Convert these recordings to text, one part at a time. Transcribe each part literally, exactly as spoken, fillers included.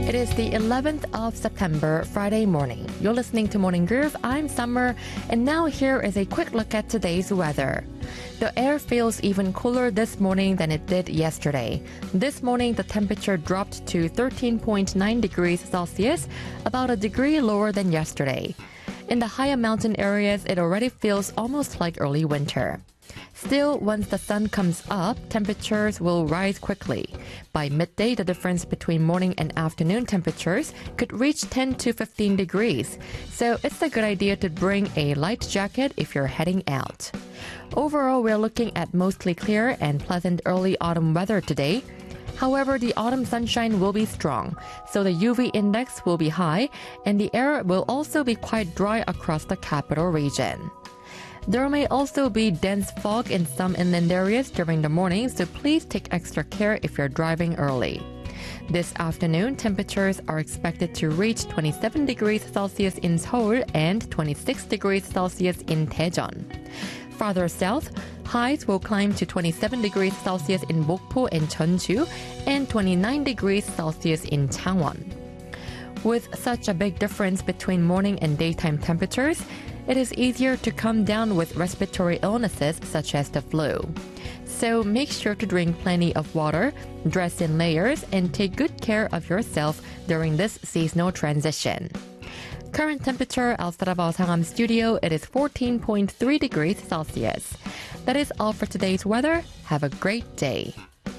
It is the eleventh of September, Friday morning. You're listening to Morning Groove. I'm Summer, and now here is a quick look at today's weather. The air feels even cooler this morning than it did yesterday. This morning, the temperature dropped to thirteen point nine degrees Celsius, about a degree lower than yesterday. In the higher mountain areas, it already feels almost like early winter. Still, once the sun comes up, temperatures will rise quickly. By midday, the difference between morning and afternoon temperatures could reach ten to fifteen degrees. So it's a good idea to bring a light jacket if you're heading out. Overall, we're looking at mostly clear and pleasant early autumn weather today. However, the autumn sunshine will be strong, so the U V index will be high, and the air will also be quite dry across the capital region. There may also be dense fog in some inland areas during the morning, so please take extra care if you're driving early. This afternoon, temperatures are expected to reach twenty-seven degrees Celsius in Seoul and twenty-six degrees Celsius in Daejeon. Farther south, highs will climb to twenty-seven degrees Celsius in Mokpo and Jeonju and twenty-nine degrees Celsius in Changwon. With such a big difference between morning and daytime temperatures, it is easier to come down with respiratory illnesses such as the flu. So make sure to drink plenty of water, dress in layers, and take good care of yourself during this seasonal transition. Current temperature outside of our Sangam studio, it is fourteen point three degrees Celsius. That is all for today's weather. Have a great day.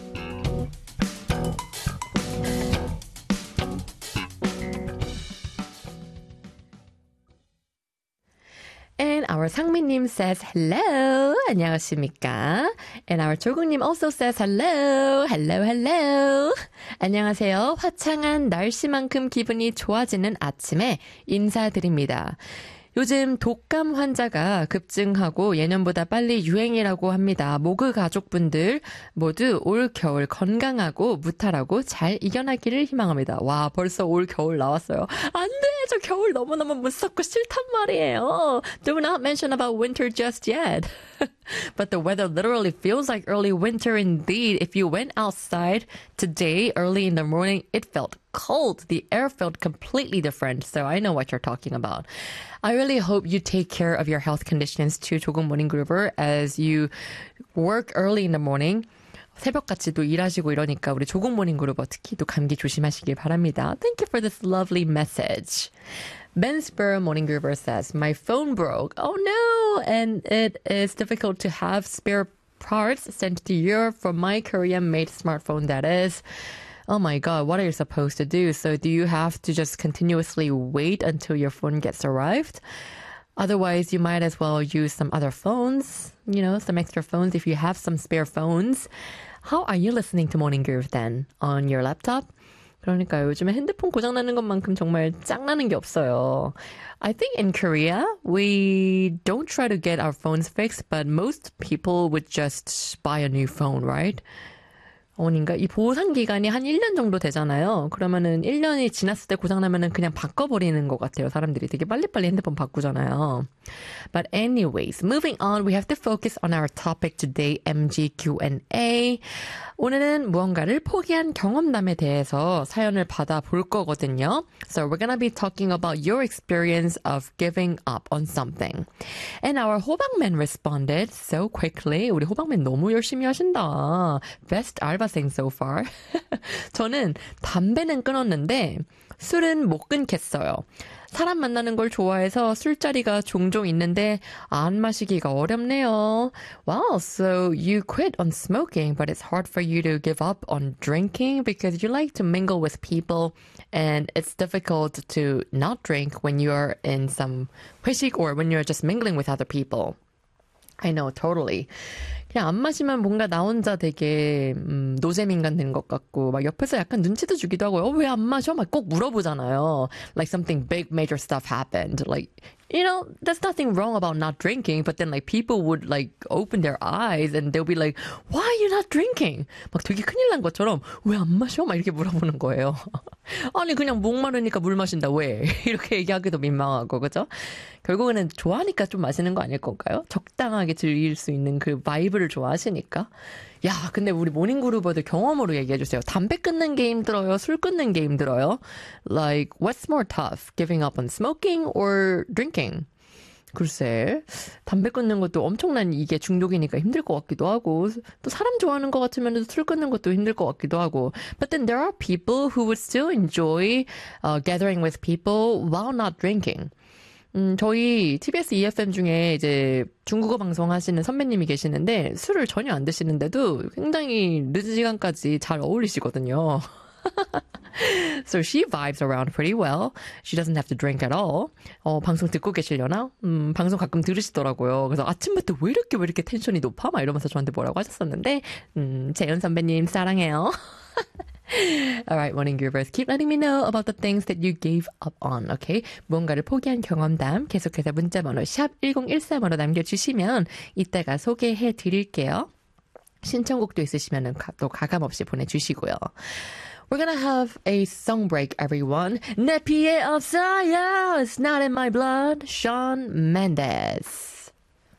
And our 상민님 says, hello. 안녕하십니까? And our 조국님 also says, hello. Hello, hello. 안녕하세요. 화창한 날씨만큼 기분이 좋아지는 아침에 인사드립니다. 요즘 독감 환자가 급증하고 예년보다 빨리 유행이라고 합니다. 모그 가족분들 모두 올 겨울 건강하고 무탈하고 잘 이겨나기를 희망합니다. 와, 벌써 올 겨울 나왔어요. 안 돼! 저 겨울 너무너무 무섭고 싫단 말이에요. Do not mention about winter just yet. But the weather literally feels like early winter indeed. If you went outside today early in the morning, it felt cold. The air felt completely different. So I know what you're talking about. I really hope you take care of your health conditions too, 조금 모닝 그루버, as you work early in the morning. 새벽같이 또 일하시고 이러니까 우리 조금 모닝 그루버 특히 또 감기 조심하시길 바랍니다. Thank you for this lovely message. Ben Spur Morning Groover says, my phone broke. Oh no! And it is difficult to have spare parts sent to Europe for my Korean-made smartphone, that is. Oh my god, what are you supposed to do? So do you have to just continuously wait until your phone gets arrived? Otherwise, you might as well use some other phones, you know, some extra phones if you have some spare phones. How are you listening to Morning Groove then? On your laptop? 그러니까 요즘에 핸드폰 고장나는 것만큼 정말 짱나는 게 없어요. I think in Korea, we don't try to get our phones fixed, but most people would just buy a new phone, right? 아닌가? 이 보상 기간이 한 일 년 정도 되잖아요. 그러면은 일 년이 지났을 때 고장나면은 그냥 바꿔버리는 것 같아요. 사람들이 되게 빨리빨리 핸드폰 바꾸잖아요. But anyways, moving on, we have to focus on our topic today, M G Q and A. 오늘은 무언가를 포기한 경험담에 대해서 사연을 받아볼 거거든요. So we're gonna be talking about your experience of giving up on something. And our 호박맨 responded so quickly. 우리 호박맨 너무 열심히 하신다. Best 알바생 so far. 저는 담배는 끊었는데 술은 못 끊겠어요. 사람 만나는 걸 좋아해서 술자리가 종종 있는데 안 마시기가 어렵네요. Wow, so you quit on smoking, but it's hard for you to give up on drinking because you like to mingle with people and it's difficult to not drink when you're in some 회식 or when you're just mingling with other people. I know, totally. 그냥 안 마시면 뭔가 나 혼자 되게 음, 노잼인간 된 것 같고 막 옆에서 약간 눈치도 주기도 하고 어, 왜 안 마셔? 막 꼭 물어보잖아요. Like something big major stuff happened. Like, you know, there's nothing wrong about not drinking, but then like people would like open their eyes and they'll be like, why are you not drinking? 막 되게 큰일 난 것처럼 왜 안 마셔? 막 이렇게 물어보는 거예요. 아니 그냥 목마르니까 물 마신다 왜 이렇게 얘기하기도 민망하고 그죠? 결국에는 좋아하니까 좀 마시는 거 아닐 건가요? 적당하게 즐길 수 있는 그 바이브를 좋아하시니까. 야 근데 우리 모닝그루버들 경험으로 얘기해주세요. 담배 끊는 게 힘들어요? 술 끊는 게 힘들어요? Like what's more tough? Giving up on smoking or drinking? 글쎄, 담배 끊는 것도 엄청난 이게 중독이니까 힘들 것 같기도 하고, 또 사람 좋아하는 것 같으면 술 끊는 것도 힘들 것 같기도 하고. But then there are people who would still enjoy uh, gathering with people while not drinking. 음, 저희 티비에스 이에프엠 중에 이제 중국어 방송 하시는 선배님이 계시는데 술을 전혀 안 드시는데도 굉장히 늦은 시간까지 잘 어울리시거든요. So she vibes around pretty well. She doesn't have to drink at all. 어, 방송 듣고 계시려나? 음, 방송 가끔 들으시더라고요. 그래서 아침부터 왜 이렇게 왜 이렇게 텐션이 높아? 막 이러면서 저한테 뭐라고 하셨었는데, 음, 재현 선배님 사랑해요. Alright, morning groovers. Keep letting me know about the things that you gave up on, okay? 무언가를 포기한 경험담 계속해서 문자번호 샵 일공일삼으로 남겨주시면 이따가 소개해 드릴게요. 신청곡도 있으시면 또 가감없이 보내주시고요. We're gonna have a song break, everyone. 내 피에 없어요. It's not in my blood. Shawn Mendes.